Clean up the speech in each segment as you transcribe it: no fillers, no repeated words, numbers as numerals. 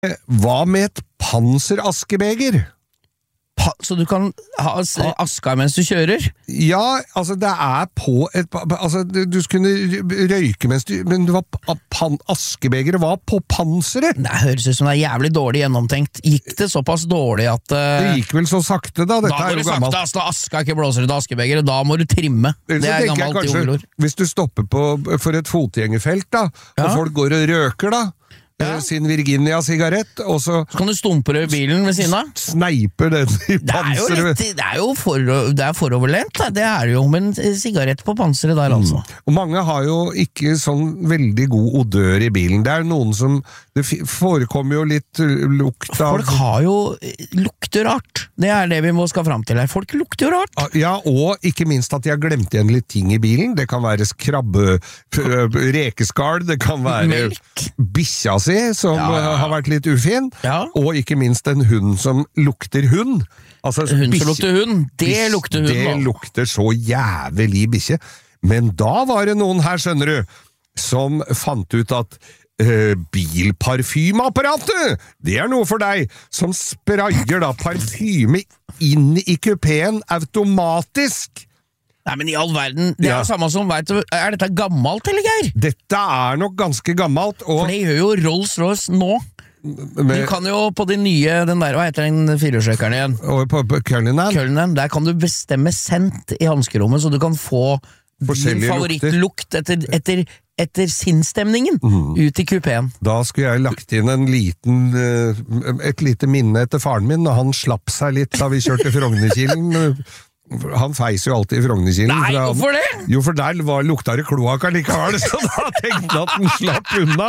Hva med et panseraskebeger? Så du kan ha aska mens du kjører? Ja, altså det på altså du kunne røyke mens men det var askebegeret var på panseret. Det høres ut som det jævlig dårlig gjennomtenkt. Gikk det såpass dårlig at Det gikk vel så sakte da, dette da jo gammelt. Da aska ikke blåser ut askebegeret, da må du trimme. Det gammelt kanskje, jordord. hvis du stopper for et fotgjengerfelt da, og folk går og røker da, sin Virginia-sigarett, og så kan du stumpe det i bilen ved siden av? Sneiper den i panseret. Det er foroverlent, det det jo, men sigarett på panseret der altså. Og mange har jo ikke sånn veldig god odør i bilen. Det noen som, det forekommer jo litt lukt av... Folk har jo lukter rart. Det det vi må skal fram til her. Folk lukter jo rart. Ja, og ikke minst at de har glemt igjen litt ting i bilen. Det kan være krabbe, rekeskall, det kan være bikkja si, som har vært litt ufin, og ikke minst en hund som lukter hund. Altså, hund som lukter hund, det lukter hund. Det lukter så jævlig bikkje. Men da var det noen her, skjønner du, som fant ut at bilparfymeapparatet, det noe for deg, som sprayer da parfyme inn i kupeen automatisk. Nei, men i all verden, det jo samme som, vet du, dette gammelt, eller Geir? Dette nok ganske gammelt, og... For det gjør jo Rolls-Royce nå. Du kan jo på de nye, den der, hva heter den firehjulstrekkeren igjen? Og på Cullinan, der kan du bestemme sendt i hanskerommet, så du kan få din favorittlukt etter sinnsstemningen ut i kupeen. Da skulle jeg lagt inn et lite minne etter faren min, og han slapp seg litt da vi kjørte Frognerkilen. Han feis jo alltid i Frognerkilen. Nei, hvorfor det? Jo, for der lukta det kloakk likevel, så da tenkte jeg at den slapp unna.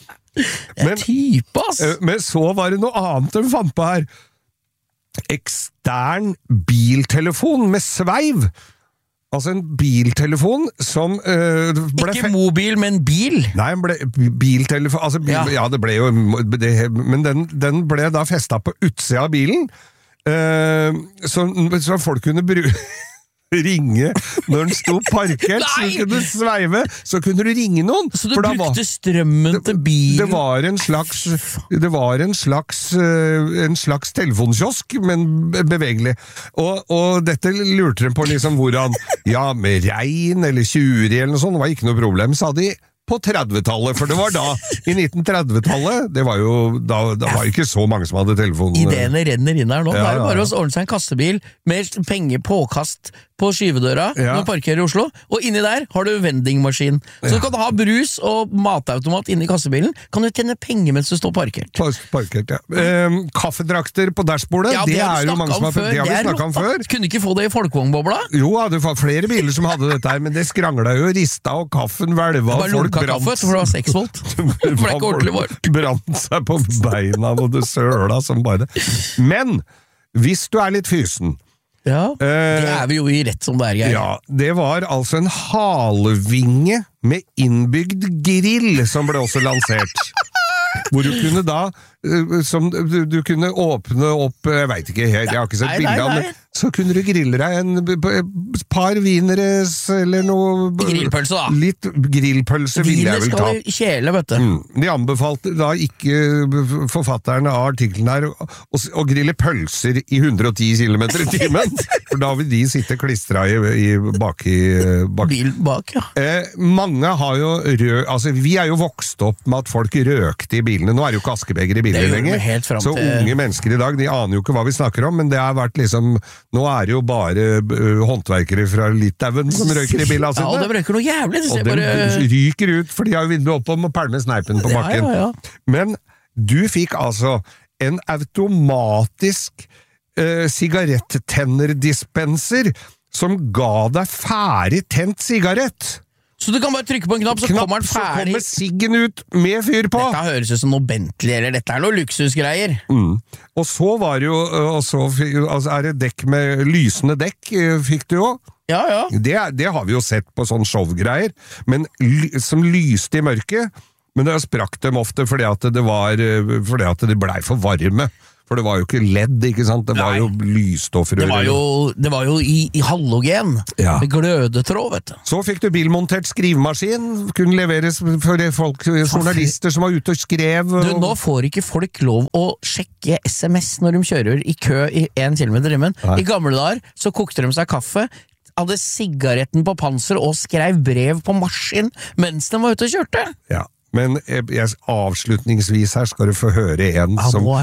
Type, ass! Men så var det noe annet de fant på her. Ekstern biltelefon med sveiv. Altså en biltelefon som ikke mobil, men bil? Nei, biltelefon, altså det ble jo men den ble da festet på utsida av bilen, så folk kunne ringe når den sto parkert, så kunne du sveive, så kunne du ringe noen. Så du brukte strømmen til bilen? Det var en slags telefonkiosk, men bevegelig. Og dette lurte de på liksom hvordan, med regn eller tjuri eller noe sånt, det var ikke noe problem, sa de. På 30-tallet, for det var da, i 1930-tallet, det var jo, da var ikke så mange som hadde telefon. Ideene renner inn her nå, det jo bare å ordne seg en kassebil med penger påkast på skyvedøra når du parkerer i Oslo, og inni der har du vendingmaskin. Så du kan ha brus og matautomat inni kassebilen, kan du tjene penger mens du står parkert. Parkert, kaffedrakter på dashbordet, det jo mange som har det har vi snakket om før. Kunne du ikke få det i folkevognbobla? Jo, det var flere biler som hadde dette her, men det skrangla jo, rista, og kaffen hvelva, og folk kaffe, for det var 6 volt. Det ble ikke ordentlig varmt. Brant seg på beina, og det søla som bare. Men, hvis du litt fysen, det vi jo i rett som det Geir. Ja, det var altså en halevinge med innbygd grill som ble også lansert. Hvor du kunne da du kunne åpne opp, jeg vet ikke, jeg har ikke sett bildet av, men så kunne du grille deg et par vineres eller noe grillpølse da. Litt grillpølse vil jeg vel ta. Viner skal kjele, vet du. De anbefalte da ikke forfatterne av artiklen her å grille pølser i 110 km i timen, for da vil de sitte klistret bak bil bak, mange har jo altså vi jo vokst opp med at folk røkte i bilene, nå det jo ikke askebeger i biler lenger, så unge mennesker i dag, de aner jo ikke hva vi snakker om, men det har vært liksom, nå det jo bare håndverkere fra Litauen som røyker i bilene sine. Ja, og de røyker noe jævlig, og de ryker ut, for de har jo vinduet opp om å pælme sneipen på bakken. Men du fikk altså en automatisk sigarettennerdispenser som ga deg ferdig tent sigarett. Så du kan bare trykke på en knapp, så kommer den ferdig. Så kommer siggen ut med fyr på. Dette høres ut som noe Bentley, eller dette noe luksusgreier. Og så var det jo, altså det dekk med lysende dekk, fikk du jo. Ja. Det har vi jo sett på sånn showgreier, men som lyste i mørket, men det sprakk dem ofte fordi at det ble for varme. For det var jo ikke ledd, ikke sant? Det var jo lysstoffrør. Det var jo i halogen, med glødetråd, vet du. Så fikk du bilmontert skrivemaskin, kunne leveres for folk, journalister som var ute og skrev. Nå får ikke folk lov å sjekke SMS når de kjører i kø i 1 kilometer i timen. I gamle dager så kokte de seg kaffe, hadde sigaretten på panser og skrev brev på maskin mens de var ute og kjørte. Ja. Men avslutningsvis her skal du få høre en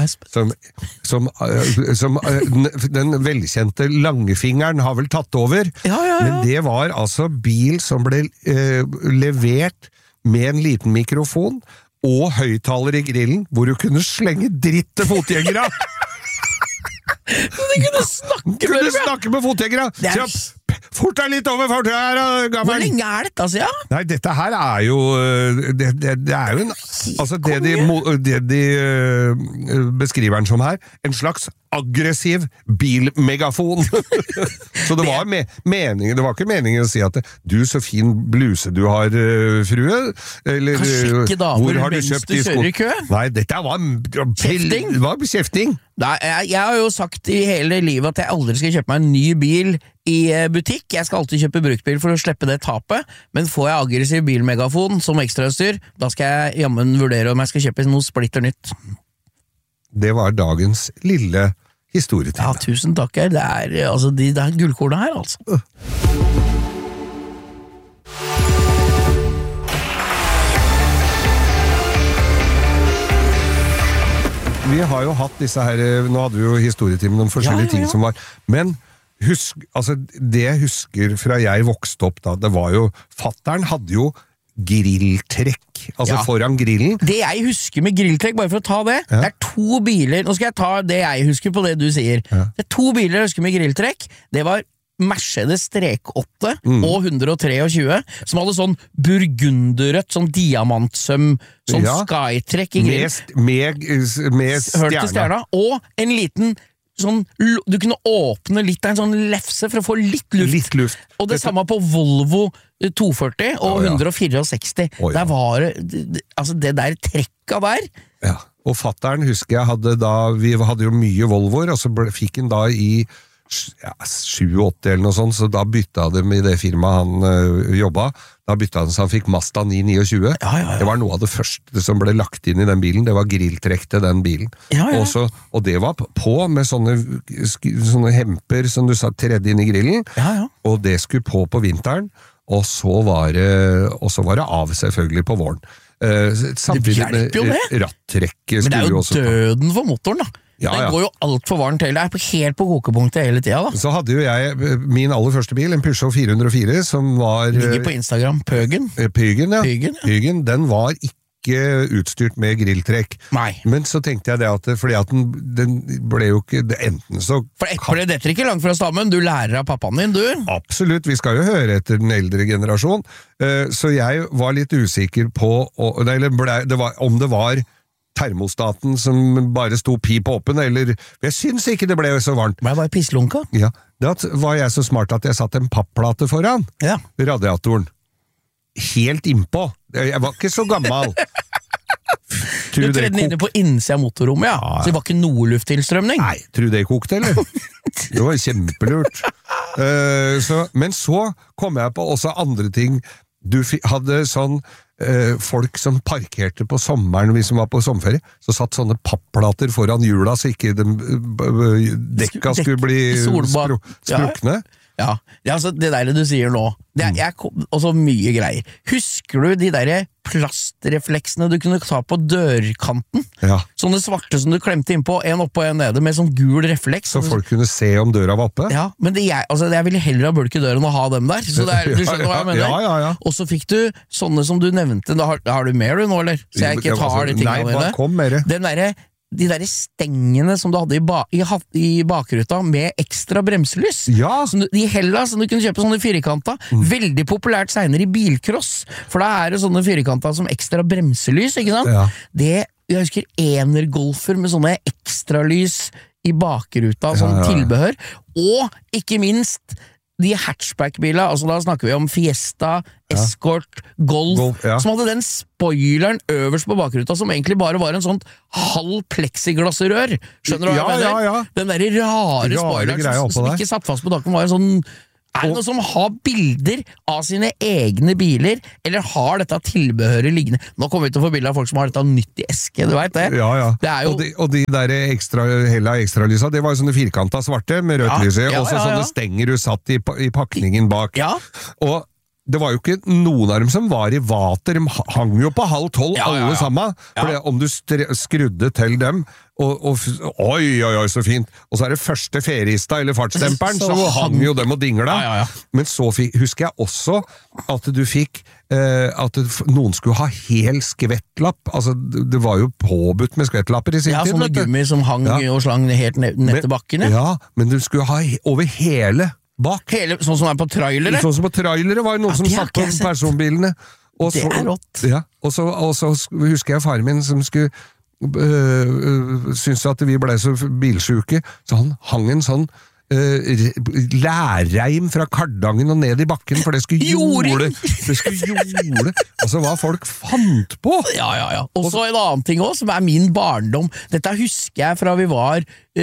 som den velkjente langfingeren har vel tatt over, men det var altså bil som ble levert med en liten mikrofon og høyttaler i grillen, hvor du kunne slenge dritt til fotgjengere. Så de kunne snakke med fotgjengere. Fort deg litt over for her, gammel. Hvor lenge dette, altså, ja? Nei, dette her jo det jo en, altså det de beskriver den som her, en slags aggressiv bilmegafon. Så det var meningen, det var ikke meningen å si at du, så fin bluse du har, frue, eller kanskje ikke damer mens du kjører i kø? Nei, dette var kjefting. Nei, jeg har jo sagt i hele livet at jeg aldri skal kjøpe meg en ny bil i butikk. Jeg skal alltid kjøpe bruktbil for å slippe det tapet, men får jeg aggressiv bilmegafon som ekstrautstyr, da skal jeg jammen vurdere om jeg skal kjøpe noe splitter nytt. Det var dagens lille historietime. Ja, tusen takk. Det er gullkornet her, altså. Vi har jo hatt disse her, nå hadde vi jo historietimen om forskjellige ting som var, men det jeg husker fra jeg vokste opp da, det var jo, fatteren hadde jo grilltrekk, foran grillen. Det jeg husker med grilltrekk, bare for å ta det, det 2 biler, nå skal jeg ta det jeg husker på det du sier. Det 2 biler jeg husker med grilltrekk, det var Mercedes 8 og 123, som hadde sånn burgunderrødt, sånn diamantsøm, sånn skytrekk i grillen. Med stjerna. Og en liten sånn, du kunne åpne litt av en sånn lefse for å få litt luft. Og det samme på Volvo 240 og 164. Der var det der trekka der. Ja, og fatteren husker jeg vi hadde jo mye Volvoer, og så fikk han da i 87 eller noe sånt, så da bytta de i det firmaet han jobba, da bytta han så han fikk Mazda 929. Det var noe av det første som ble lagt inn i den bilen, det var grilltrekk til den bilen. Og det var på med sånne hemper som du sa, tredje inn i grillen, og det skulle på vinteren, og så var det av selvfølgelig på våren. Samtidig med rattrekk. Men det jo døden for motoren da. Den går jo alt for varmt til, det helt på kokepunktet hele tida da. Så hadde jo jeg min aller første bil, en Peugeot 404, som var ligger på Instagram, Pøgen. Pøgen, den var ikke utstyrt med grilltrekk. Nei. Men så tenkte jeg det at, fordi at den ble jo ikke, enten så... For eplet detter ikke langt fra stammen, du lærer av pappaen din, du. Absolutt, vi skal jo høre etter den eldre generasjon. Så jeg var litt usikker på, om det var termostaten som bare sto pip åpen, eller jeg syns ikke det ble så varmt. Men jeg var pisslunka. Ja, da var jeg så smart at jeg satte en pappplate foran radiatoren. Helt innpå. Jeg var ikke så gammel. Du tredde den inne på innsida av motorrommet, så det var ikke noe lufttilstrømning. Nei, tror du det kokte, eller? Det var kjempelurt. Men så kom jeg på også andre ting. Du hadde sånn folk som parkerte på sommeren hvis de var på sommerferie, så satt sånne pappplater foran hjula så ikke dekka skulle bli sprukne. Ja, altså det der du sier nå, det også mye greier. Husker du de der plastrefleksene du kunne ta på dørkanten? Ja. Sånne svarte som du klemte innpå, en oppe og en nede, med sånn gul refleks. Så folk kunne se om døra var oppe? Ja, men jeg ville heller ha bulk i døren og ha dem der. Så du skjønner hva jeg mener? Ja. Og så fikk du sånne som du nevnte, har du mer du nå, eller? Så jeg ikke tar de tingene dine. Nei, kom mer. De der stengene som du hadde i bakruta med ekstra bremselys. Ja. De hella som du kunne kjøpe sånne firkanta. Veldig populært senere i bilcross, for da det sånne firkanta som ekstra bremselys, ikke sant? Ja. Jeg husker energolfer med sånne ekstralys i bakruta som tilbehør, og ikke minst de hatchback-bilene, altså da snakker vi om Fiesta, Escort, Golf, som hadde den spoileren øverst på bakruta, som egentlig bare var en sånn halv plexiglassrør. Skjønner du hva jeg mener? Ja. Den der rare spoileren som ikke satt fast på taken, var en sånn... Er det noen som har bilder av sine egne biler, eller har dette tilbehøret liggende? Nå kommer vi til å få bilder av folk som har dette nytt i eske, du vet det? Ja. Det er jo... og de der Hella ekstralysa, det var jo sånne firkanta svarte med rødt lys i, og så sånne stenger du satt i pakningen bak. Og det var jo ikke noen av dem som var i vater, de hang jo på 11:30 alle sammen, for om du skrudde til dem, og oi, så fint, og så det første ferista eller fartsdemperen, så hang jo dem og dingla. Men så husker jeg også at du fikk at noen skulle ha hel skvettlapp, altså det var jo påbudt med skvettlapper i sin tid. Ja, sånne gummi som hang og slang helt ned til bakken. Ja, men du skulle ha over hele bak. Sånn som på trailere? Sånn som på trailere var jo noen som satt på personbilene. Det rått. Ja, og så husker jeg faren min som skulle syntes at vi ble så bilsjuke, så han hang en sånn lærreim fra kardangen og ned i bakken, for det skulle jorde. Altså hva folk fant på. Ja. Og så en annen ting også, som min barndom. Dette husker jeg fra vi var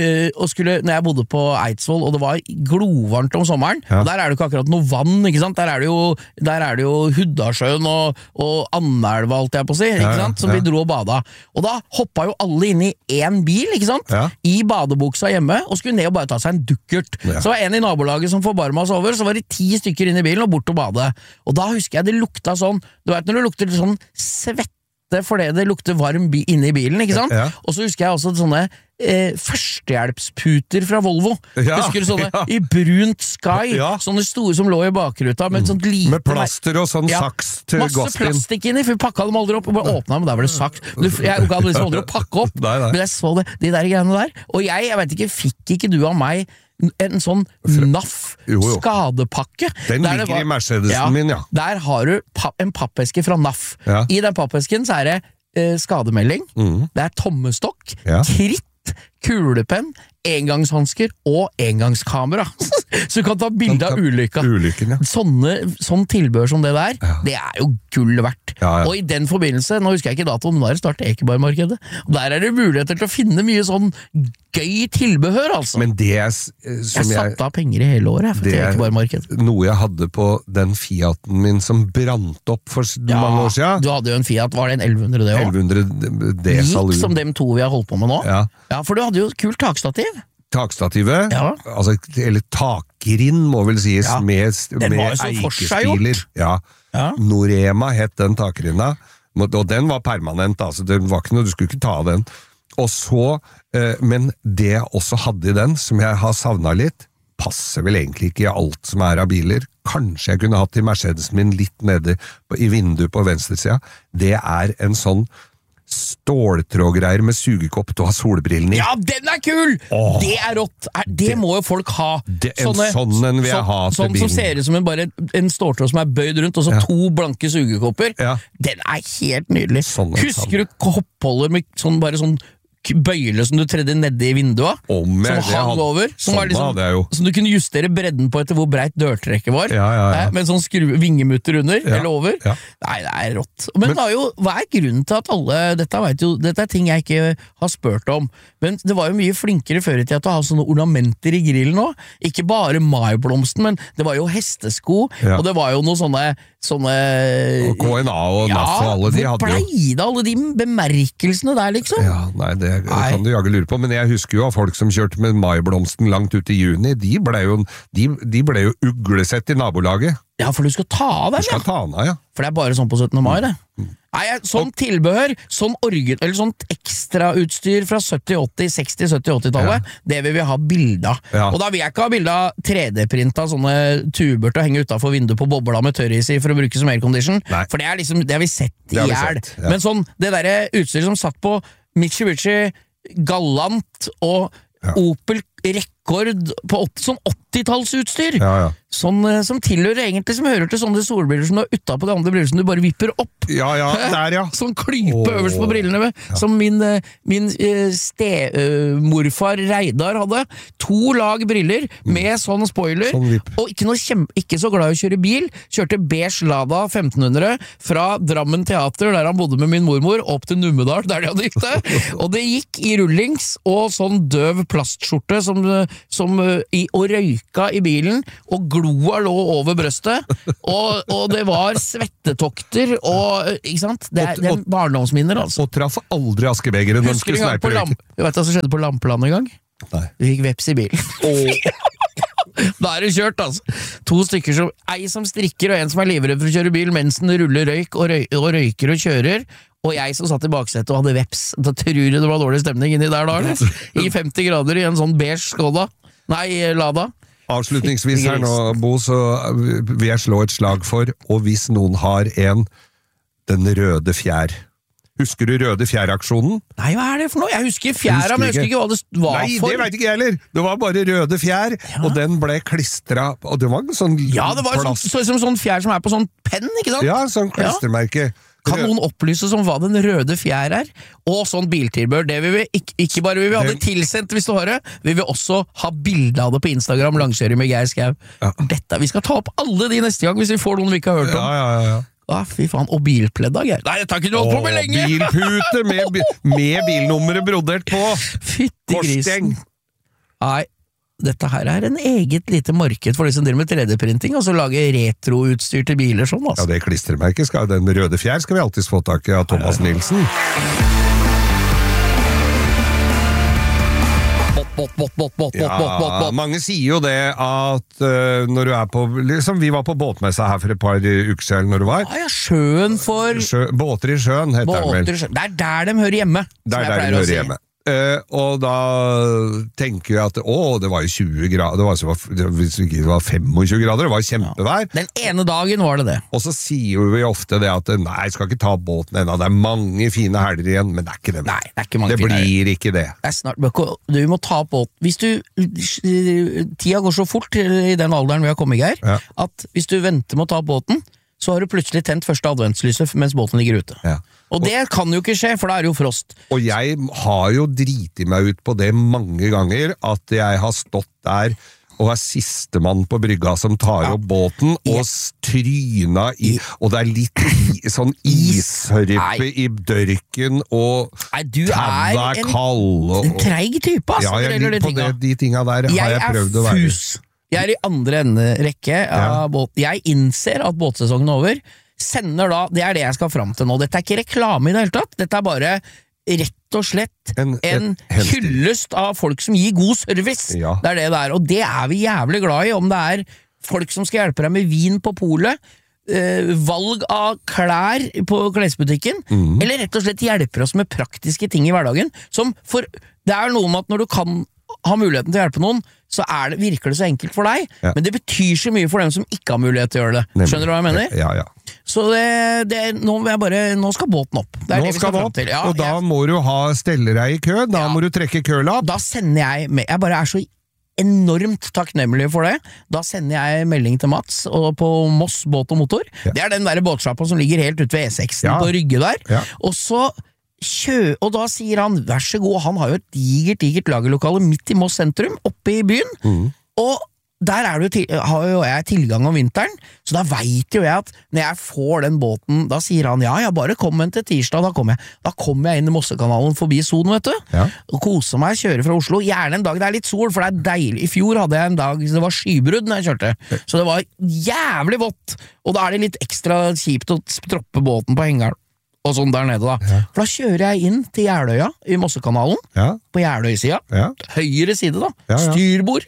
når jeg bodde på Eidsvoll, og det var glovarmt om sommeren, og der det ikke akkurat noe vann, ikke sant? Der det jo Huddasjøen og Annelva, alt jeg på å si, ikke sant? Som vi dro og bada. Og da hoppet jo alle inn i en bil, ikke sant? I badebuksa hjemme, og skulle ned og bare ta seg en dukkert. Så var en i nabolaget som forbarma oss over, så var det 10 stykker inn i bilen og bort og bade. Og da husker jeg det lukta sånn, du vet når det lukter sånn svette fordi det lukter varm inne i bilen, ikke sant? Og så husker jeg også sånne førstehjelpsputer fra Volvo. Husker du sånne i brunt Sky, sånne store som lå i bakruta med sånt lite... Med plaster og sånn saks til Masse plastikk inni, for vi pakka dem aldri opp og bare åpna, men der var det saks. Jeg gadd liksom aldri å pakke opp, men jeg så det, de der greiene der. Og jeg vet ikke, fikk ikke du av meg en sånn NAF skadepakke? Den ligger i Mercedesen min, Der har du en pappeske fra NAF. I den pappesken så det skademelding, det tommestokk, kritt, kulepenn, engangshansker og engangskamera. Så du kan ta bilde av ulykken, Sånn tilbør som det der, det jo gull verdt. Og i den forbindelse, nå husker jeg ikke datoen, men da startet Ekebergmarkedet. Og der det muligheter til å finne mye sånn gøy tilbehør, altså. Men det jeg satte av penger i hele året for Ekebergmarkedet. Noe jeg hadde på den Fiaten min som brant opp for mange år siden. Du hadde jo en Fiat, var det en 1100 det også? 1100 D-saloon. Gikk som dem to vi har holdt på med nå. Ja, for du hadde jo kult takstativ. Takstativet, altså, eller takgrind må vel sies, med eikespiler. Norema het den takgrinda, og den var permanent, altså, det var ikke noe, du skulle ikke ta den. Og så, men det jeg også hadde i den, som jeg har savnet litt, passer vel egentlig ikke i alt som av biler. Kanskje jeg kunne hatt i Mercedesen min litt nede i vinduet på venstre siden. Det en sånn ståltrådgreier med sugekopp du har solbrillene i. Ja, den kul! Det rått! Det må jo folk ha. Sånn vil jeg ha til bilen. Som ser ut som en ståltråd som bøyd rundt, og så 2 blanke sugekopper. Den helt nydelig. Husker du koppholder med bare sånn bøyle som du tredde nede i vinduet, som hang over, som var liksom, som du kunne justere bredden på etter hvor breit dørtrekket var, med en sånn vingemutter under, eller over. Nei, det rått. Men hva grunnen til at alle, dette ting jeg ikke har spurt om, men det var jo mye flinkere før i tida til å ha sånne ornamenter i grillen nå, ikke bare maiblomsten, men det var jo hestesko, og det var jo noe sånne og KNA og NAF og alle de hadde jo. Hvor ble det alle de bemerkelsene der, liksom? Ja, nei, det kan du jage lure på, men jeg husker jo av folk som kjørte med maiblomsten langt ut i juni, de ble jo uglesett i nabolaget. Ja, for du skal ta av dem, Du skal ta av, For det bare sånn på 17. mai, det. Nei, sånn tilbehør, eller sånt ekstrautstyr fra 70-80, 60-70-80-tallet, det vil vi ha bilde av. Og da vil jeg ikke ha bilde av 3D-printa sånne tuber til å henge utenfor vinduet på bobla med tørris i for å bruke som aircondition, for det liksom, det har vi sett i hjel. Men sånn, det der utstyret som satt på Mitsubishi Galant og Opel rekord på sånn 80-tallsutstyr. Ja. Sånn som tilhører egentlig, som hører til sånne solbriller som du har utta på de andre briller som du bare vipper opp. Ja, der, ja. Sånn klype øverst på brillene med. Ja. Som min morfar Reidar hadde. 2 lag briller med sånn spoiler. Og ikke så glad i å kjøre bil. Kjørte beige Lada 1500 fra Drammen Teater, der han bodde med min mormor, opp til Numedal, der de hadde hytte. Og det gikk i rullings og sånn døv plastskjorte og røyka i bilen, og gloa lå over brøstet, og det var svettetokter, og, ikke sant? Det er barndomsminner, altså. Og traff aldri askebegeren når de skulle sneipe røyken. Du vet hva som skjedde på Lampeland en gang? Nei. Vi fikk veps i bilen. Da er det kjørt, altså. 2 stykker ei som strikker, og en som er livredd for å kjøre bil, mens den ruller røyk, og røyker og kjører, og jeg som satt i baksetet og hadde veps. Da tror jeg det var dårlig stemning inni der da, i 50 grader i en sånn beige Skoda. Nei, Lada. Avslutningsvis her nå, Bo, så vil jeg slå et slag for, og hvis noen har den røde fjær. Husker du røde fjær-aksjonen? Nei, hva er det for noe? Jeg husker fjæra, men jeg husker ikke hva det var for. Nei, det vet ikke jeg heller. Det var bare røde fjær, og den ble klistret, og det var sånn ja, det var sånn fjær som er på sånn penn, ikke sant? Ja, sånn klistermerke. Kan noen opplyse om hva den røde fjær er? Og sånn biltilbør, det vil vi ikke bare vil vi ha det tilsendt hvis du har det, vi vil også ha bilde av det på Instagram, langkjøring med Geir Skau. Ja. Vi skal ta opp alle de neste gang hvis vi får noen vi ikke har hørt om. Ja. Fy faen, og bilpledd da, Geir. Nei, dette har ikke du holdt på med lenge! Bilpute med bilnummeret brodert på. Fytti grisen. Nei. Dette her er en eget lite marked for de som driver med 3D-printing, og så lage retroutstyr til biler sånn, altså. Ja, det klistremerket den røde fjær skal vi alltid få tak i av Thomas Nilsen. Mange sier jo det at når du er på, liksom vi var på båtmessa her for et par uker siden når du var. Ja, sjøen for... Båter i sjøen heter den vel. Det er der de hører hjemme. Det er der de hører hjemme. Og da tenker jeg at det var jo 20 grader, hvis ikke det var 25 grader, det var kjempevær. Den ene dagen var det. Og så sier vi ofte det at nei, jeg skal ikke ta båten ennå, det er mange fine helger igjen, men det er ikke det. Nei, det er ikke mange fine helger. Det blir ikke det. Det er snart, du må ta båt. Hvis tida går så fort i den alderen vi har kommet i, Geir, at hvis du venter med å ta båten, så har du plutselig tent første adventslyset mens båten ligger ute. Ja. Og det kan jo ikke skje, for da er det jo frost. Og jeg har jo dritet meg ut på det mange ganger, at jeg har stått der og er sistemann på brygga som tar opp båten, og tryna i, og det er litt sånn ishørpe i dørken, og tauet er kald. En treig type, altså. Ja, jeg litt på de tinga der har jeg prøvd å være. Jeg er i andre rekke av båten. Jeg innser at båtsesongen er over. Sender da, det er det jeg skal fram til nå. Dette er ikke reklame i det hele tatt. Dette er bare rett og slett en hyllest av folk som gir god service. Ja. Det er det der, og det er vi jævlig glad i, om det er folk som skal hjelpe deg med vin på polet, valg av klær på klesbutikken, eller rett og slett hjelper oss med praktiske ting i hverdagen, det er noe med at når du kan ha muligheten til å hjelpe noen, så virker det så enkelt for deg, men det betyr så mye for dem som ikke har mulighet til å gjøre det. Skjønner du hva jeg mener? Ja. Så nå skal båten opp. Det er nå det vi skal fram til. Og da må du ha stellere i kø, da må du trekke kølapp. Da sender jeg bare er så enormt takknemlig for det. Da sender jeg melding til Mats på Moss Båt og Motor. Det er den der båtsjappa som ligger helt ute ved E6 på Rygge der. Og så og da sier han, vær så god, han har jo et digert lagerlokale midt i Moss sentrum, oppe i byen, og der har jo jeg tilgang om vinteren, så da vet jo jeg at når jeg får den båten, da sier han, ja, bare kom en til tirsdag, da kommer jeg inn i Mossekanalen forbi Son, vet du, og koser meg, kjører fra Oslo, gjerne en dag det er litt sol, for det er deilig. I fjor hadde jeg en dag, det var skybrudd når jeg kjørte, så det var jævlig vått, og da er det litt ekstra kjipt å stroppe båten på hengeren, og sånn der nede da. For da kjører jeg inn til Jeløya i Mossekanalen, på Jeløy-sida, høyre side da, styrbord,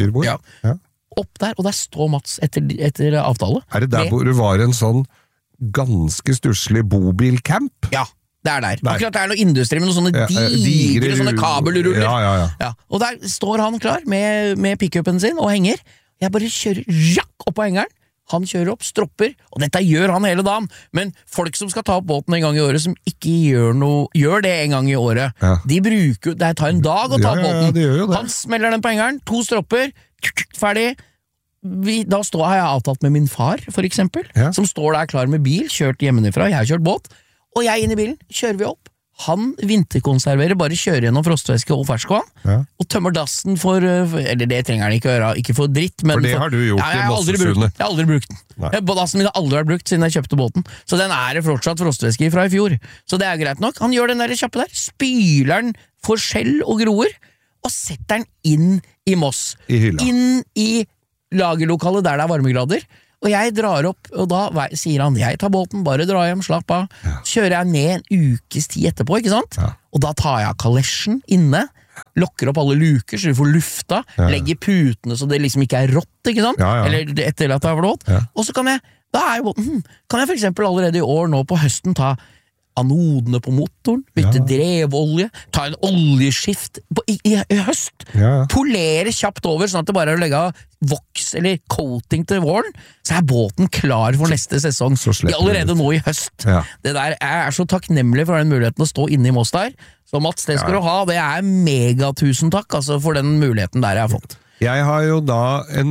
opp der, og der står Mats etter avtale. Er det der hvor det var en sånn ganske stusslig bobilcamp? Ja, det er der. Akkurat det er noe industri med noen sånne digre sånne kabelruller. Ja. Og der står han klar med pick-upen sin og henger. Jeg bare kjører opp på hengeren, Han kjører opp, stropper, og dette gjør han hele dagen. Men folk som skal ta opp båten en gang i året, som ikke gjør det en gang i året, de bruker, det tar en dag å ta opp båten. Han smeller den på hengeren, 2 stropper, ferdig. Da har jeg avtalt med min far, for eksempel, som står der klar med bil, kjørt hjemmefra, jeg har kjørt båt, og jeg inn i bilen, kjører vi opp. Han vinterkonserverer, bare kjører gjennom frostvæske og ferskvann, og tømmer dassen for, eller det trenger han ikke gjøre, ikke for dritt, men for det har du gjort i Mossesundet. Jeg har aldri brukt den. Dassen min har aldri vært brukt siden jeg kjøpte båten, så den er fortsatt frostvæske fra i fjor. Så det er greit nok. Han gjør den der kjappe der, spyler den for skjell og groer, og setter den inn i Moss. Inn i lagerlokalet der det er varmegrader. Og jeg drar opp, og da sier han, jeg tar båten, bare dra hjem, slapp av. Kjører jeg ned en ukes tid etterpå, ikke sant? Og da tar jeg kalesjen inne, lokker opp alle luker, så du får lufta, legger putene så det liksom ikke er rått, ikke sant? Eller etter at det har vært rått. Og så kan jeg, da er jo båten, kan jeg for eksempel allerede i år nå på høsten ta anodene på motoren, bytte drevolje, ta en oljeskift i høst, polere kjapt over, sånn at det bare er å legge voks eller coating til våren, så er båten klar for neste sesong, allerede nå i høst. Det der er så takknemlig for den muligheten å stå inne i Moss der, så Mats, det skal du ha, det er megatusen takk altså, for den muligheten der jeg har fått. Jeg har jo da en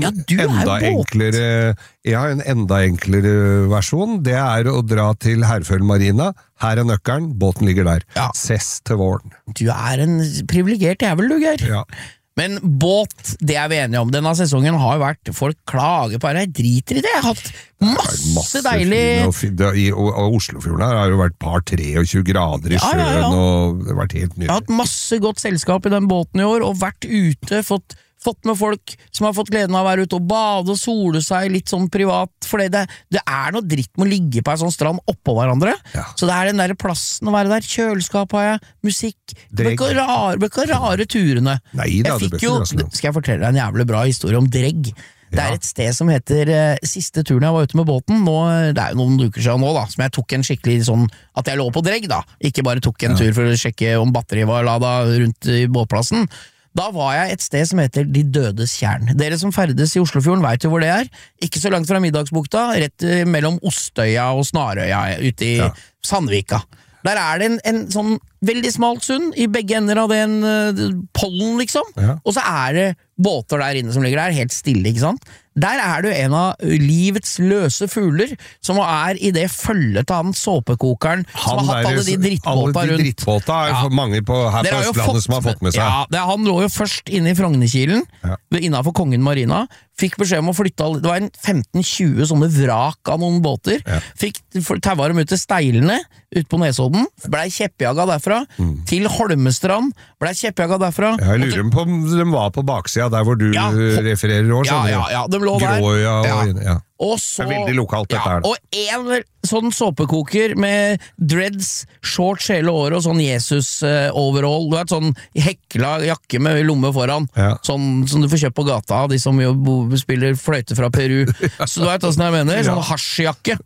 enda enklere versjon. Det er å dra til Herføl Marina. Her er nøkkelen, båten ligger der. Sess til våren. Du er en privilegert jævel, du, Geir. Men båt, det er vi enige om. Denne sesongen har vært, folk klager på her, jeg driter i det. Jeg har hatt masse deilig... Og Oslofjorden her har jo vært par 23 grader i sjøen, og det har vært helt nydelig. Jeg har hatt masse godt selskap i den båten i år, og vært ute, fått med folk som har fått gleden av å være ute og bade og sole seg litt sånn privat, for det er noe dritt med å ligge på en sånn strand oppå hverandre, så det er den der plassen å være der, kjøleskap har jeg, musikk, det ble ikke rare turene. Jeg fikk jo, skal jeg fortelle deg en jævlig bra historie om Dregg. Det er et sted som heter siste turen jeg var ute med båten, det er jo noen uker siden nå da, som jeg tok en skikkelig sånn, at jeg lå på Dregg da, ikke bare tok en tur for å sjekke om batteriet var lada rundt i båtplassen. Da var jeg et sted som heter De Dødes Tjern. Dere som ferdes i Oslofjorden vet jo hvor det er. Ikke så langt fra Middagsbukta, rett mellom Ostøya og Snarøya, ute i Sandvika. Der er det en sånn veldig smalt sund, i begge ender av den pollen, liksom. Og så er det båter der inne som ligger der, helt stille, ikke sant? Der er du en av livets løse fugler, som er i det følget til han såpekokeren, som har hatt alle de drittbåta rundt. Alle de drittbåta er mange her på Østlandet som har fått med seg. Han lå jo først inne i Frognerkilen, innenfor Kongen Marina, fikk beskjed om å flytte det var en 15-20 sånne vrak av noen båter, fikk tauet dem ut til Steilene, ut på Nesodden, ble kjeppjaga derfra, til Holmestrand, ble kjeppjaga derfra. Jeg lurer på om de var på baksida, der hvor du refererer også. De lå der. Gråja, og så, det er veldig lokalt dette her. Og en sånn såpekoker med dreads, shorts hele året og sånn Jesus-overall, du vet, sånn hekla jakke med lomme foran, sånn som du får kjøpt på gata, de som jo spiller fløyte fra Peru. Så du vet hvordan jeg mener, sånn hasjjakke.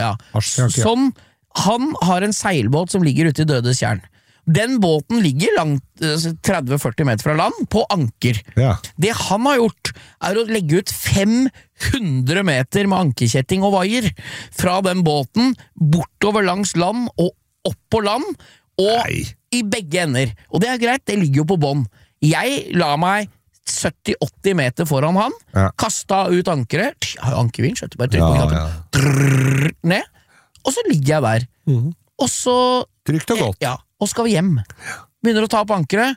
Sånn, han har en seilbåt som ligger ute i Dødes Tjern. Den båten ligger langt 30-40 meter fra land på anker. Det han har gjort er å legge ut 500 meter med ankerkjetting og vaier fra den båten bortover langs land og opp på land og i begge ender. Og det er greit, det ligger jo på bånd. Jeg la meg 70-80 meter foran han, kastet ut ankeret, ankervin, skjøtte bare trykk på knappen, ned, og så ligger jeg der. Og så... Trygt og godt. Og skal vi hjem. Begynner å ta på ankeret,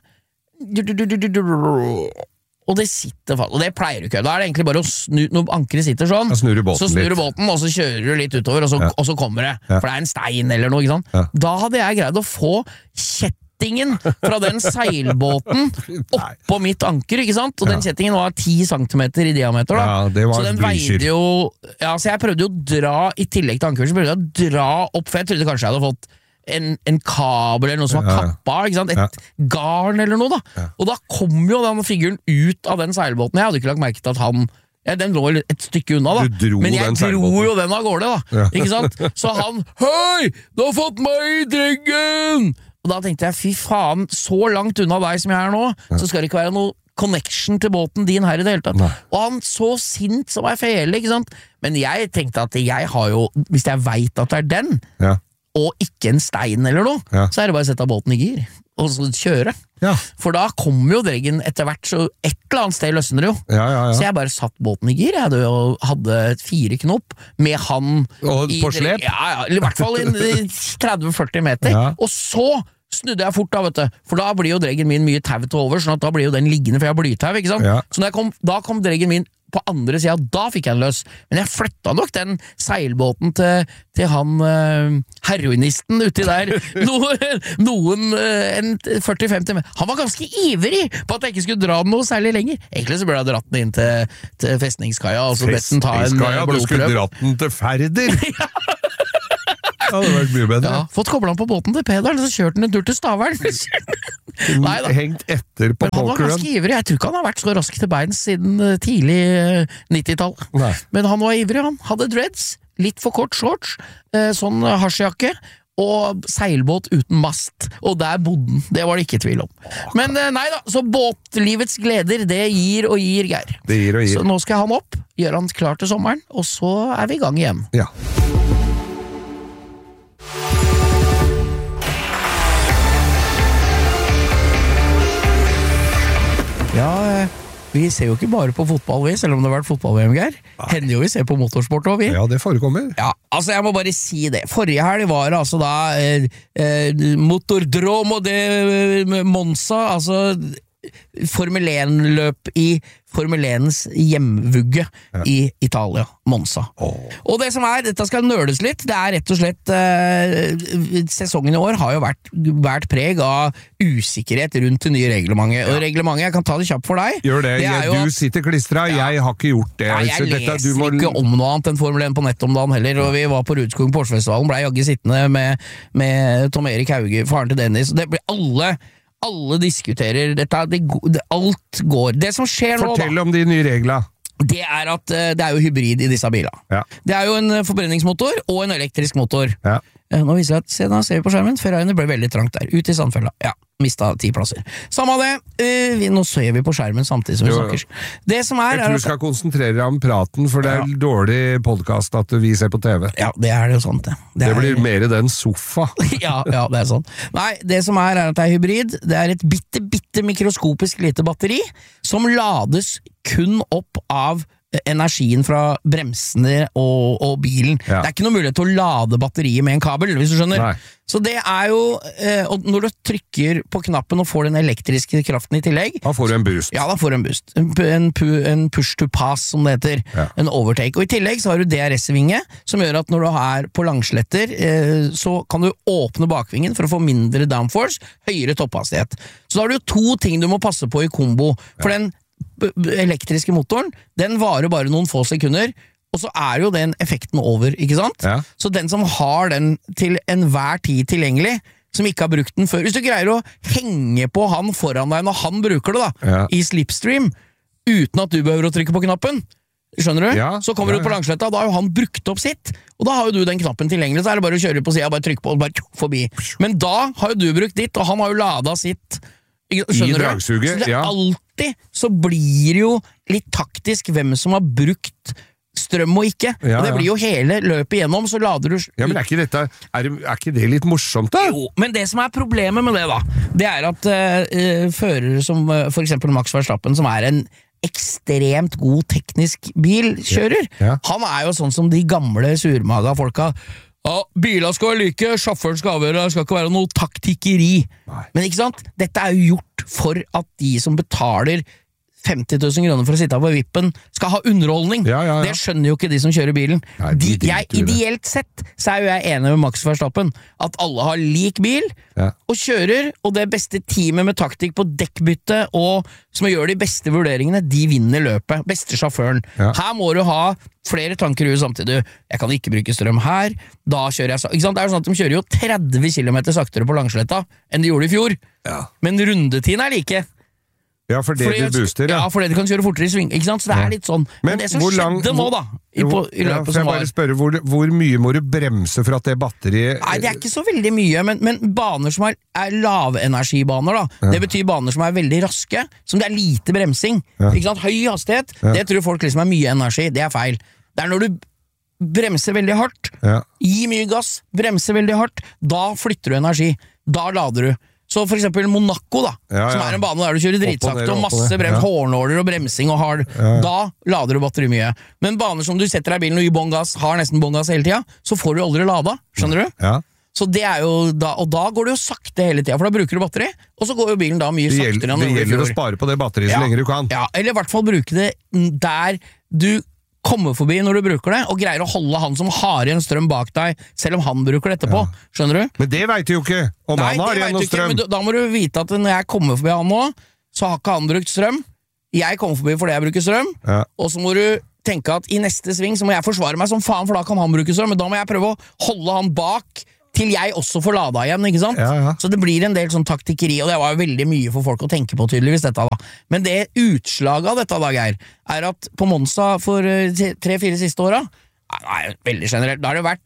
og det sitter fast, og det pleier du ikke. Da er det egentlig bare å snu, når ankeret sitter sånn, så snur du båten, og så kjører du litt utover, og så kommer det, for det er en stein eller noe, ikke sant? Da hadde jeg greid å få kjettingen fra den seilbåten oppå mitt anker, ikke sant? Og den kjettingen var 10 centimeter i diameter da. Så den veide jo, så jeg prøvde jo å dra, i tillegg til ankeret, så prøvde jeg å dra opp, for jeg trodde kanskje jeg hadde fått en kabel eller noe som var kappa, ikke sant? Et garn eller noe da. Og da kom jo den figuren ut av den seilbåten. Jeg hadde ikke lagt merke til at han, den lå et stykke unna da. Men jeg dro jo den av gårde da. Ikke sant? Så han, hei, du har fått meg i Dreggen! Og da tenkte jeg, fy faen, så langt unna deg som jeg er nå, så skal det ikke være noe connection til båten din her i det hele tatt. Og han så sint som ei fele, ikke sant? Men jeg tenkte at jeg har jo, hvis jeg vet at det er den, og ikke en stein eller noe, så er det bare å sette båten i gir, og så kjøre. For da kommer jo dreggen etter hvert, så et eller annet sted løsner det jo. Så jeg bare satt båten i gir, og hadde 4 knop med han og på slep? I hvert fall 30-40 meter, og så snudde jeg fort da, vet du, for da blir jo dreggen min mye tau til over, sånn at da blir jo den liggende, for jeg har blytau, ikke sant? Så da kom dreggen min på andre siden, da fikk jeg den løs. Men jeg flytta nok den seilbåten til han heroinisten uti der, en 40-50 meter. Han var ganske ivrig på at jeg ikke skulle dra den noe særlig lenger. Egentlig så ble jeg dratt den inn til festningskaia, og så bedt den ta en blodprøve. Du skulle dratt den til Færder! Ja, det hadde vært mye bedre. Fått koblet den på båten til Pederen, så kjørte den en tur til Stavern. Hengt etter på men han var ganske ivrig. Jeg tror ikke han har vært så rask til beins siden tidlig 90-tall. Men han var ivrig, han. Hadde dreads, litt for kort shorts, sånn hasjjakke, og seilbåt uten mast. Og der bodde den. Det var det ikke tvil om. Men nei da, så båtlivets gleder, det gir og gir, Geir. Det gir og gir. Så nå skal han opp, gjøre han klar til sommeren, og så er vi i gang igjen. Ja. Ja, vi ser jo ikke bare på fotball, vi, selv om det har vært fotball-VM, Geir. Hender jo vi ser på motorsport også, vi. Ja, det forekommer. Ja, altså jeg må bare si det. Forrige helg var det altså da Motordromo de Monza, altså Formel 1-løp i Formel 1s hjemvugge i Italia, Monza. Og det som dette skal nøles litt, det er rett og slett sesongen i år har jo vært preg av usikkerhet rundt det nye reglementet. Og reglementet, jeg kan ta det kjapt for deg. Gjør det, du sitter klistret, jeg har ikke gjort det. Jeg leser ikke om noe annet enn Formel 1 på nett om dagen heller, og vi var på Rudskogen på Årsfestivalen, ble jagget sittende med Tom Erik Hauge, faren til Dennis, det ble alle diskuterer dette, alt går. Det som skjer nå, Fortell om de nye reglene. Det er at det er jo hybrid i disse bilene. Det er jo en forbrenningsmotor og en elektrisk motor. Nå viser jeg at, nå ser vi på skjermen, Ferrariene ble veldig trangt der, ut i Sandfella. Mista 10 plasser. Samme av det, nå ser vi på skjermen samtidig som vi snakker. Det som jeg tror du skal konsentrere deg om praten, for det er dårlig podcast at vi ser på TV. Ja, det er det jo sant, det. Det blir mer den sofa. ja, det er sånn. Nei, det som at det er hybrid, det er et bitte mikroskopisk lite batteri, som lades kun opp av energien fra bremsene og bilen. Det er ikke noe mulighet til å lade batteriet med en kabel, hvis du skjønner. Så det er jo, og når du trykker på knappen og får den elektriske kraften i tillegg, da får du en boost. Ja, da får du en boost. En push to pass, som det heter. En overtake. Og i tillegg så har du DRS-vinge, som gjør at når du er på langsletter, så kan du åpne bakvingen for å få mindre downforce, høyere topphastighet. Så da har du 2 ting du må passe på i kombo, for den elektriske motoren, den varer bare noen få sekunder, og så er jo den effekten over, ikke sant? Så den som har den til enhver tid tilgjengelig, som ikke har brukt den før, hvis du greier å henge på han foran deg når han bruker det da, i slipstream, uten at du behøver å trykke på knappen, skjønner du? Så kommer du ut på langsletta, da har jo han brukt opp sitt, og da har jo du den knappen tilgjengelig, så er det bare å kjøre på siden, bare trykke på, og bare forbi. Men da har jo du brukt ditt, og han har jo ladet sitt, skjønner du? Så det er alltid så blir jo litt taktisk hvem som har brukt strøm og ikke. Og det blir jo hele løpet igjennom, så lader du... Ja, men er ikke det litt morsomt da? Jo, men det som er problemet med det da, det er at førere som for eksempel Max Verstappen, som er en ekstremt god teknisk bilkjører, han er jo sånn som de gamle surmaga folka. Ja, biler skal være like, sjåføren skal avgjøre, det skal ikke være noe taktikkeri. Men ikke sant? Dette er jo gjort for at de som betaler 50 000 kroner for å sitte på vippen skal ha underholdning. Det skjønner jo ikke de som kjører bilen. Ideelt sett så er jo jeg enig med Max Verstappen at alle har lik bil og kjører, og det beste teamet med taktikk på dekkbytte og som gjør de beste vurderingene, de vinner løpet. Beste sjåføren. Her må du ha flere tanker i huet samtidig. Jeg kan ikke bruke strøm her, da kjører jeg ikke sant? Det er sånn at de kjører jo 30 km saktere på Langsletta enn de gjorde i fjor. Men rundetiden er like. Ja, for det du booster, ja. Ja, for det du kan kjøre fortere i sving, ikke sant? Så det litt sånn. Men det som skjedde nå da, i løpet som var... Jeg bare spørre, hvor mye må du bremse for at det batteriet... Nei, det ikke så veldig mye, men baner som er lavenergibaner da, det betyr baner som er veldig raske, som det lite bremsing, ikke sant? Høy hastighet, det tror folk liksom mye energi, det feil. Det når du bremser veldig hardt, gi mye gass, bremser veldig hardt, da flytter du energi, da lader du. Så for eksempel Monaco da, som en bane der du kjører dritsakte og masse brems, hårnåler og bremsing og hard, da lader du batteri mye. Men baner som du setter deg i bilen og gir bånn gass, har nesten bånn gass hele tiden, så får du aldri lada, skjønner du? Ja. Så det jo da, og da går det jo sakte hele tiden, for da bruker du batteri, og så går jo bilen da mye saktere. Det gjelder å spare på det batteriet så lenge du kan. Ja, eller i hvert fall bruke det der du kommer forbi når du bruker det, og greier å holde han som har igjen strøm bak deg, selv om han bruker det etterpå, skjønner du? Men det vet du jo ikke, om han har igjen noe strøm. Da må du vite at når jeg kommer forbi han nå, så har ikke han brukt strøm, jeg kommer forbi fordi jeg bruker strøm, og så må du tenke at i neste sving så må jeg forsvare meg som faen, for da kan han bruke strøm, men da må jeg prøve å holde han bak, til jeg også får lada igjen, ikke sant? Så det blir en del sånn taktikkeri, og det var jo veldig mye for folk å tenke på tydeligvis dette da. Men det utslaget av dette da, Geir, at på Monza for 3-4 siste åra, veldig generelt,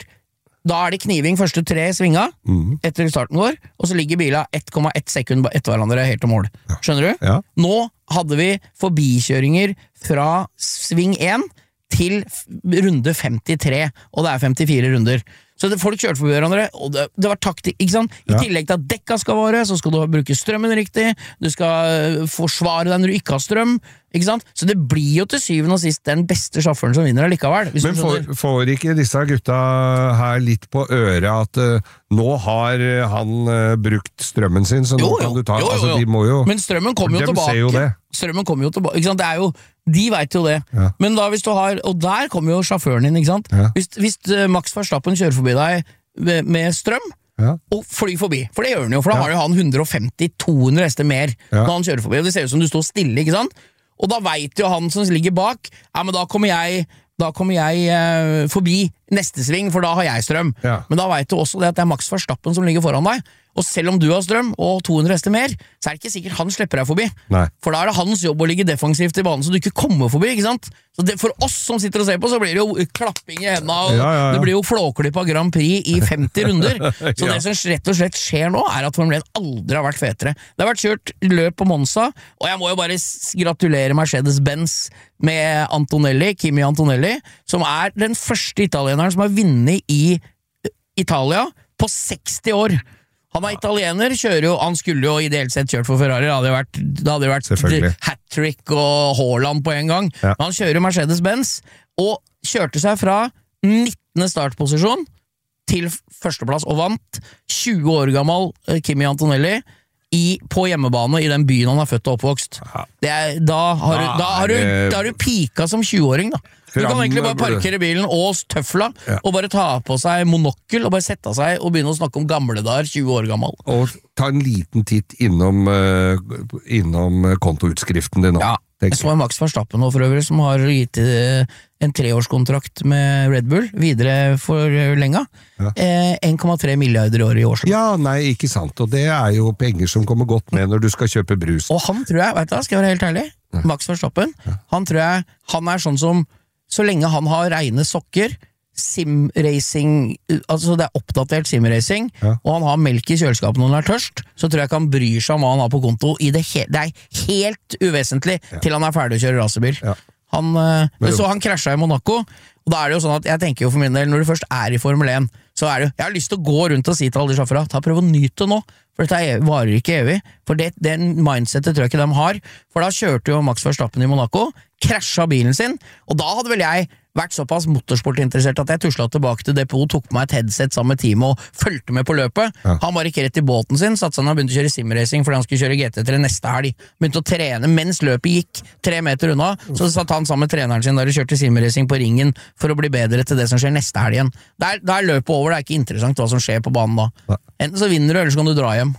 da det kniving første 3 svinga, etter starten går, og så ligger bila 1,1 sekund etter hverandre helt til mål. Skjønner du? Ja. Nå hadde vi forbikjøringer fra sving 1 til runde 53, og det 54 runder. Så folk kjørte forbi hverandre, og det var taktikk, ikke sant? I tillegg til at dekka skal vare, så skal du bruke strømmen riktig, du skal forsvare deg når du ikke har strøm, ikke sant? Så det blir jo til syvende og sist den beste sjåføren som vinner likevel. Men får ikke disse gutta her litt på øret at nå har han brukt strømmen sin, så nå kan du ta... Altså, de må jo... Men strømmen kommer jo tilbake. Strømmen kommer jo tilbake, ikke sant? Det jo... De vet jo det. Men da hvis du har... Og der kommer jo sjåføren inn, ikke sant? Hvis Max Verstappen kjører forbi deg med strøm, og fly forbi, for det gjør han jo, for da har jo han 150-200 hester mer når han kjører forbi, og det ser ut som du står stille, ikke sant? Og da vet jo han som ligger bak, men da kommer jeg forbi neste sving, for da har jeg strøm. Men da vet du også det at det Max Verstappen som ligger foran deg, og selv om du har strøm og 200 hester mer, så det ikke sikkert han slipper deg forbi. Nei. For da det hans jobb å ligge defensivt i banen, så du ikke kommer forbi, ikke sant? Så for oss som sitter og ser på, så blir det jo klapping i hendene, og det blir jo flåklipp av Grand Prix i 50 runder. Så det som rett og slett skjer nå, at Formel 1 aldri har vært fetere. Det har vært kjørt løp på Monza, og jeg må jo bare gratulere Mercedes-Benz med Antonelli, Kimi Antonelli, som den første italieneren som har vunnet i Italia på 60 år. Han italiener, kjører jo, han skulle jo ideelt sett kjørt for Ferrari, det hadde jo vært hat-trick og Haaland på en gang. Men han kjører Mercedes-Benz, og kjørte seg fra 19. startposisjon til førsteplass, og vant 20 år gammel Kimi Antonelli på hjemmebane i den byen han er født og oppvokst. Da har du pika som 20-åring da. Du kan egentlig bare parkere bilen og tøfla, og bare ta på seg monokkel, og bare sette seg og begynne å snakke om gamle dager, 20 år gammel. Og ta en liten titt innom kontoutskriften din nå. Ja, jeg så Max Verstappen nå for øvrig, som har gitt en 3-årskontrakt med Red Bull, videre for lenge. 1,3 milliarder år i år. Ja, nei, ikke sant, og det jo penger som kommer godt med når du skal kjøpe brus. Og han tror jeg, vet du, skal jeg være helt ærlig, Max Verstappen, han tror jeg, han sånn som så lenge han har reine sokker, simracing, altså det oppdatert simracing, og han har melk i kjøleskapet når han tørst, så tror jeg ikke han bryr seg om hva han har på konto. Det helt uvesentlig til han ferdig å kjøre racerbil. Så han krasjet i Monaco, og da det jo sånn at jeg tenker jo for min del, når du først i Formel 1, så det jo, jeg har lyst til å gå rundt og si til alle de sjåførene, prøv å nyte nå, for dette varer ikke evig, for det mindsetet tror jeg ikke de har, for da kjørte jo Max Verstappen i Monaco, krasjet bilen sin, og da hadde vel jeg vært såpass motorsportinteressert at jeg tuslet tilbake til depot, tok på meg et headset sammen med teamet og fulgte med på løpet. Han var ikke rett i båten sin, satt seg og begynte å kjøre simracing fordi han skulle kjøre GT3 neste helg. Begynte å trene mens løpet gikk 3 meter unna, så satt han sammen med treneren sin der og kjørte simracing på ringen for å bli bedre til det som skjer neste helg igjen. Da løpet over, det ikke interessant hva som skjer på banen da. Enten så vinner du, eller så kan du dra hjem.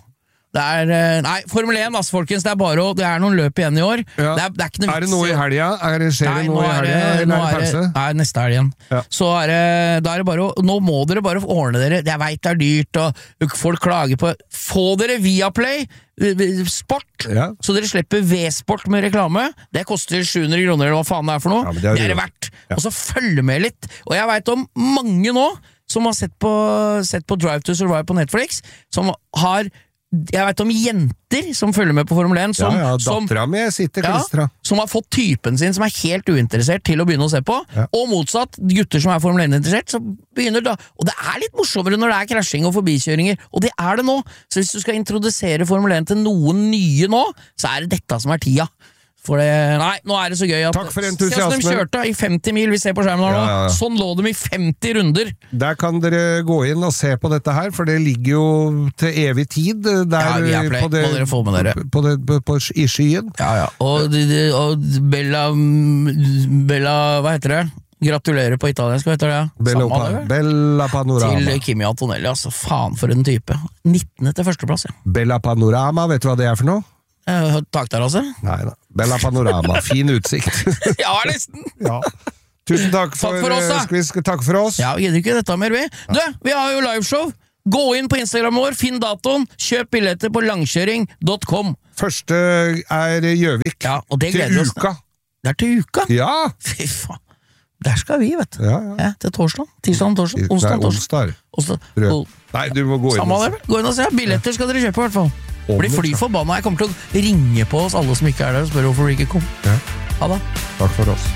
Nei, Formel 1, altså, folkens, det er noen løp igjen i år. Ja. Det er ikke noe vits. Er det noe i helga? Skjer det noe i helga? Eller er det pause? Nei, neste helg igjen. Ja. Så nå må dere bare ordne dere. Jeg vet det er dyrt, og folk klager på. Få dere Viaplay Sport, så dere slipper V-sport med reklame. Det koster 700 kroner, eller hva faen det er for noe. Ja, det er det verdt. Og så følge med litt. Og jeg vet om mange nå som har sett på Drive to Survive på Netflix, jeg vet om jenter som følger med på Formel 1 dattera mi sitter klistra. Som har fått typen sin som er helt uinteressert til å begynne å se på, og motsatt, gutter som er Formel 1-interessert, så begynner da, og det er litt morsommere når det er krasjing og forbikjøringer, og det er det nå, så hvis du skal introdusere Formel 1 til noen nye nå, så er det dette som er tida. Nå er det så gøy at takk for entusiasmen. Se som de kjørte i 50 mil, vi ser på skjermen nå. Sånn lå de i 50 runder. Der kan dere gå inn og se på dette her, for det ligger jo til evig tid der må dere få med dere i skyen. Og Bella, hva heter det? Gratulerer på italiensk, hva heter det? Bella Panorama. Til Kimi Antonelli, altså faen for en type. 19. til førsteplass, Bella Panorama, vet du hva det er for noe? Takk der, altså. Nei, Bella Panorama, fin utsikt. Ja, nesten. Tusen takk for oss, da. Skal vi takke for oss? Ja, gidder ikke dette mer, vi. Vi har jo liveshow. Gå inn på Instagram vår, finn datoen, kjøp billetter på langkjøring.com. Første er Gjøvik. Ja, og det gleder oss. Til uka. Det er til uka? Ja. Fy faen. Der skal vi, vet du. Til torsdag. Tirsdag, torsdag. Onsdag. Nei, du må gå inn. Samme det, gå inn og se. Billetter skal dere kjøpe, i hvert fall. Blir fly forbanna. Jeg kommer til å ringe på oss alle som ikke er der og spørre hvorfor vi ikke kom. Ha det. Takk for oss.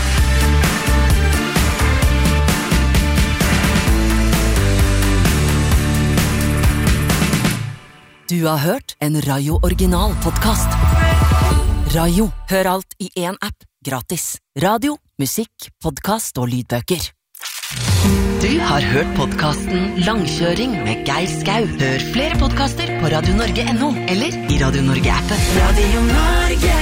Du har hørt en Rayo Original podcast. Rayo, hør alt i en app, gratis. Radio, musikk, podcast og lydbøker. Du har hørt podcasten Langkjøring med Geir Skau. Hør flere podcaster på radionorge.no eller i Radio Norge-appen. Radio Norge.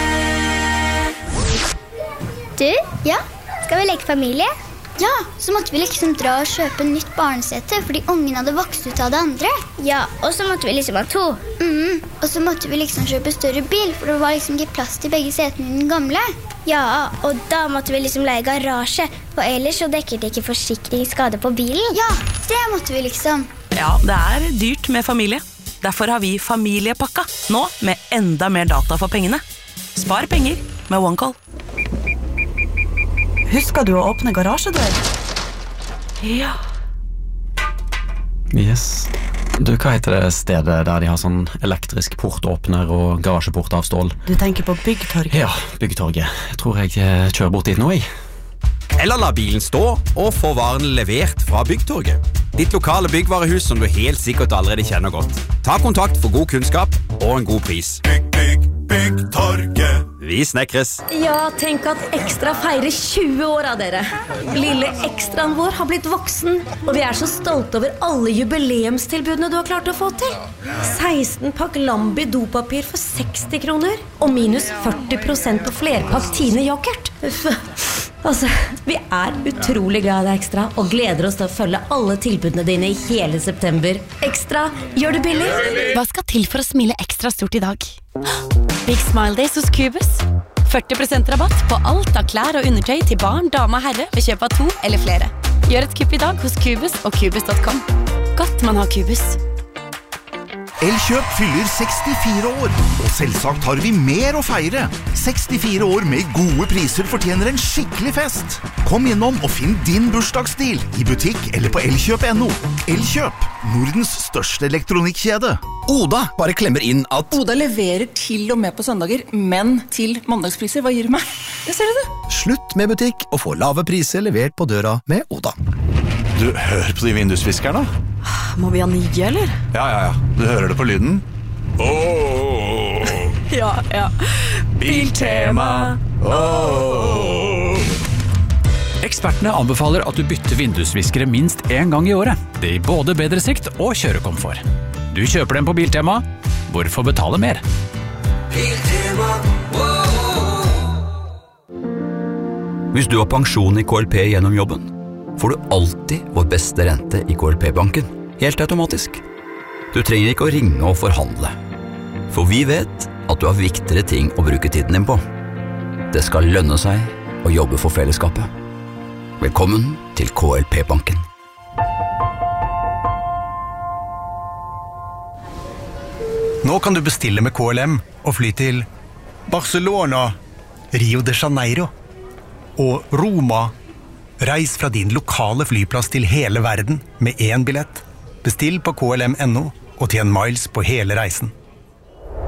Du, skal vi leke familie? Ja, så måtte vi liksom dra og kjøpe nytt barnesete fordi ungen hadde vokst ut av det andre. Ja, og så måtte vi liksom ha 2. Og så måtte vi liksom kjøpe større bil, for det var liksom ikke plass til begge setene i den gamle. Ja, og da måtte vi liksom leie garasje, for ellers så dekket det ikke forsikringsskade på bilen. Ja, det måtte vi liksom. Ja, det er dyrt med familie. Derfor har vi familiepakka, nå med enda mer data for pengene. Spar penger med OneCall. Husker du å åpne garasjedør? Ja. Yes. Du, hva heter det stedet der de har sånn elektrisk portåpner og garasjeport av stål? Du tenker på Byggtorget? Ja, Byggtorget. Jeg tror jeg kjører bort dit nå, jeg. Eller la bilen stå og få varen levert fra Byggtorget. Ditt lokale byggvarehus som du helt sikkert allerede kjenner godt. Ta kontakt for god kunnskap og en god pris. Byggtorget. Vi snekres. Ja, tenk at Ekstra feirer 20 år av dere. Lille Ekstraen vår har blitt voksen, og vi er så stolte over alle jubileumstilbudene du har klart å få til. 16 pakk Lambi dopapir for 60 kroner, og minus 40% på flerpakk Tine yoghurt. Altså, vi er utrolig glad i deg, Ekstra, og gleder oss til å følge alle tilbudene dine i hele september. Ekstra, gjør det billig. Hva skal til for å smile ekstra stort i dag? Big Smile Days hos Cubus. 40% rabatt på alt av klær og undertøy til barn, dame og herre ved kjøp av 2 eller flere. Gjør et kupp i dag hos Cubus og Cubus.com. Godt man har Cubus. Elkjøp fyller 64 år, og selvsagt har vi mer å feire. 64 år med gode priser fortjener en skikkelig fest. Kom innom og finn din bursdagsstil i butikk eller på elkjøp.no. Elkjøp, Nordens største elektronikkjede. Oda bare klemmer inn at Oda leverer til og med på søndager, men til mandagspriser. Hva gir du meg? Det ser du det. Slutt med butikk og få lave priser levert på døra med Oda. Du, hør på de vindusviskerne. Må vi ha nye, eller? Ja. Du hører det på lyden. Ja. Biltema. Ekspertene anbefaler at du bytter vindusviskere minst 1 gang i året. Det gir både bedre sikt og kjørekomfort. Du kjøper dem på Biltema. Hvorfor betale mer? Biltema. Hvis du har pensjon i KLP gjennom jobben, får du alltid vår beste rente i KLP-banken, helt automatisk. Du trenger ikke å ringe og forhandle. For vi vet at du har viktigere ting å bruke tiden din på. Det skal lønne seg å jobbe for fellesskapet. Velkommen til KLP-banken. Nå kan du bestille med KLM og fly til Barcelona, Rio de Janeiro og Roma. Reis fra din lokale flyplass til hele verden med 1 billett. Bestill på KLM.no og tjen miles på hele reisen.